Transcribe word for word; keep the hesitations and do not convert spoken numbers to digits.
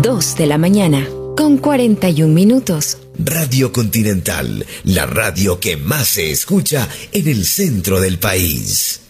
dos de la mañana, con cuarenta y un minutos. Radio Continental, la radio que más se escucha en el centro del país.